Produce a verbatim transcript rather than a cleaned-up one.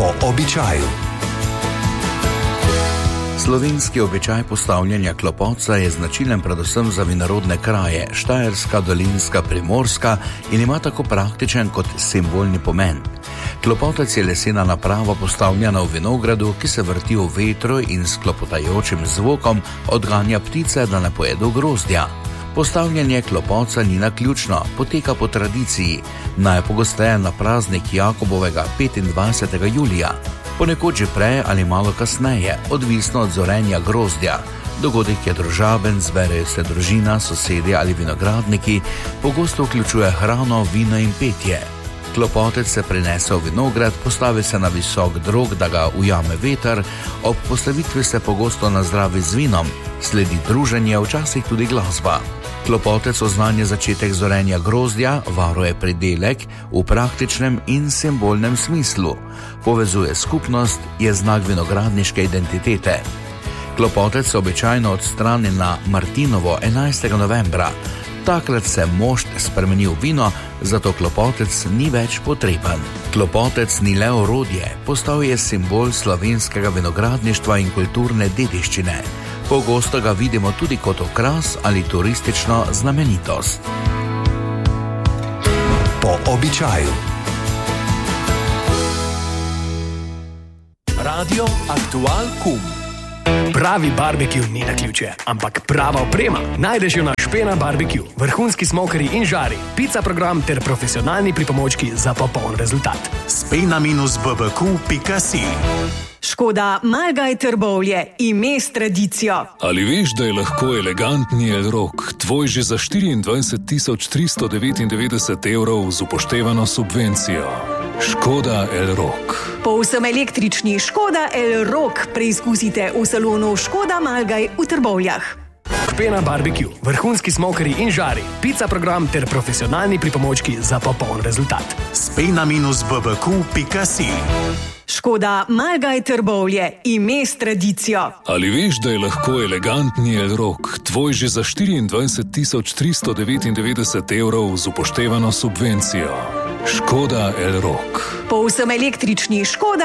Po običaju. Slovenski običaj postavljanja klopotca je značilen predvsem za vinorodne kraje, Štajerska, Dolenjska, Primorska in ima tako praktičen kot simbolni pomen. Klopotec je lesena naprava postavljena v vinogradu, ki se vrti v vetru in s klopotajočim zvokom odganja ptice, da ne pojedo grozdja. Postavljanje klopotca ni naključno, poteka po tradiciji, najpogosteje na praznik Jakobovega petindvajsetega julija. Ponekod že prej ali malo kasneje, odvisno od zorenja grozdja. Dogodek je družaben, zberejo se družina, sosedje ali vinogradniki, pogosto vključuje hrano, vino in petje. Klopotec se prinese v vinograd, postavi se na visok drog, da ga ujame veter, ob postavitvi se pogosto nazdravi z vinom, sledi druženje, včasih tudi glasba. Klopotec oznanja začetek zorenja grozdja, varuje pridelek v praktičnem in simbolnem smislu. Povezuje skupnost, je znak vinogradniške identitete. Klopotec se običajno odstrani na Martinovo enajstega novembra. Takrat se mošt spremeni v vino, zato klopotec ni več potreben. Klopotec ni le orodje, postal je simbol slovenskega vinogradništva in kulturne dediščine. Pogosto ga vidimo tudi kot okras ali turistično znamenitost. Po običaju. Radio Aktual Kum. Pravi barbecue ni naključje, ampak prava oprema. Najdeš jo na Špena barbecue, vrhunski smokeri in žari, pica program ter profesionalni pripomočki za popoln rezultat. spena b b q pika si. Škoda Malgaj Trbovlje, ime s tradicijo. Ali veš, da je lahko elegantni Elrock tvoj že za štiriindvajset tisoč tristo devetindevetdeset evrov z upoštevano subvencijo? Škoda Elrock. Povsem električni Škoda Elrock preizkusite v salonu Škoda Malgaj v Trbovljah. Špena barbecue, vrhunski smokeri in žari, pica program ter profesionalni pripomočki za popoln rezultat. spena b b q pika si. Škoda Malgaj Trbovlje, ime s tradicijo. Ali veš, da je lahko elegantni Elrock tvoj že za štiriindvajset tisoč tristo devetindevetdeset evrov z upoštevano subvencijo? Škoda Elrock. Povsem električni Škoda